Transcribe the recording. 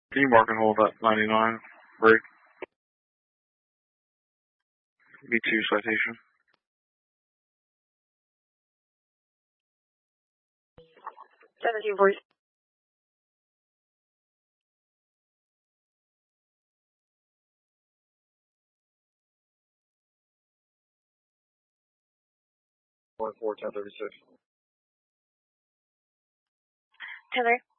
Can you mark and hold at 99? Break. B2 citation. 1740. One 4 1036. 10-3.